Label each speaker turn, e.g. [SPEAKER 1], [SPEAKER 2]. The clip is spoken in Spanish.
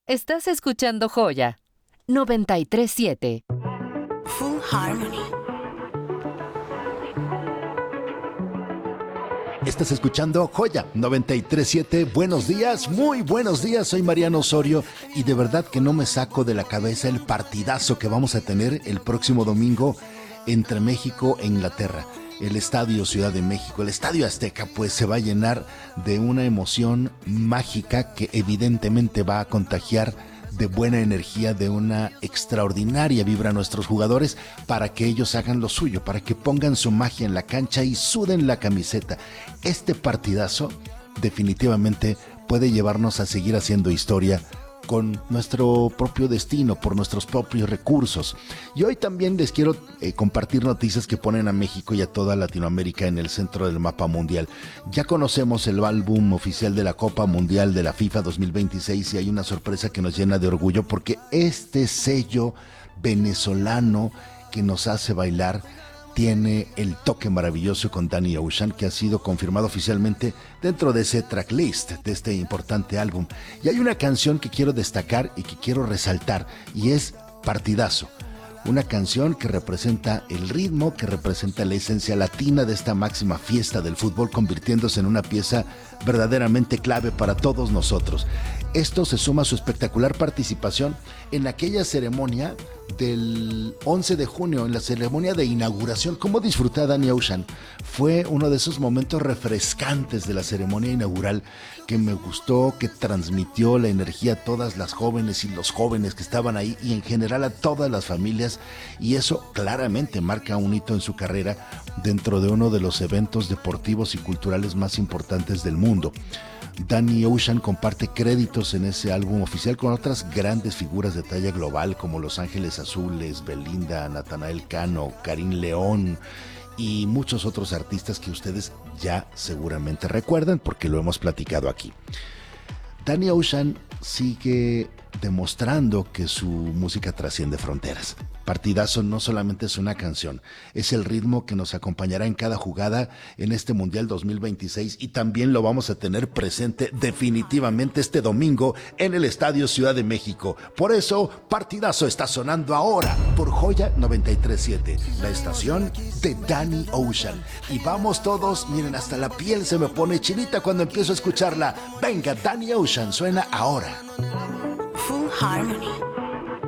[SPEAKER 1] Estás escuchando Joya 93.7.
[SPEAKER 2] Full Harmony.
[SPEAKER 3] Estás escuchando Joya 93.7. Buenos días, muy buenos días. Soy Mariano Osorio y de verdad que no me saco de la cabeza el partidazo que vamos a tener el próximo domingo entre México e Inglaterra. El Estadio Ciudad de México, el Estadio Azteca, pues se va a llenar de una emoción mágica que evidentemente va a contagiar de buena energía, de una extraordinaria vibra a nuestros jugadores para que ellos hagan lo suyo, para que pongan su magia en la cancha y suden la camiseta. Este partidazo definitivamente puede llevarnos a seguir haciendo historia con nuestro propio destino, por nuestros propios recursos. Y hoy también les quiero compartir noticias que ponen a México y a toda Latinoamérica en el centro del mapa mundial. Ya conocemos el álbum oficial de la Copa Mundial de la FIFA 2026 y hay una sorpresa que nos llena de orgullo porque este sello venezolano que nos hace bailar tiene el toque maravilloso con Danny Ocean, que ha sido confirmado oficialmente dentro de ese tracklist de este importante álbum. Y hay una canción que quiero destacar y que quiero resaltar, y es Partidazo. Una canción que representa el ritmo, que representa la esencia latina de esta máxima fiesta del fútbol, convirtiéndose en una pieza verdaderamente clave para todos nosotros. Esto se suma a su espectacular participación en aquella ceremonia del 11 de junio, en la ceremonia de inauguración. ¿Cómo disfruté a Danny Ocean? Fue uno de esos momentos refrescantes de la ceremonia inaugural que me gustó, que transmitió la energía a todas las jóvenes y los jóvenes que estaban ahí y en general a todas las familias, y eso claramente marca un hito en su carrera dentro de uno de los eventos deportivos y culturales más importantes del mundo. Danny Ocean comparte créditos en ese álbum oficial con otras grandes figuras de talla global como Los Ángeles Azules, Belinda, Natanael Cano, Karim León y muchos otros artistas que ustedes ya seguramente recuerdan porque lo hemos platicado aquí. Danny Ocean sigue demostrando que su música trasciende fronteras. Partidazo no solamente es una canción, es el ritmo que nos acompañará en cada jugada en este Mundial 2026 y también lo vamos a tener presente definitivamente este domingo en el Estadio Ciudad de México. Por eso, Partidazo está sonando ahora por Joya 93.7, la estación de Danny Ocean. Y vamos todos, miren, hasta la piel se me pone chinita cuando empiezo a escucharla. Venga, Danny Ocean suena ahora.
[SPEAKER 2] Full Harmony.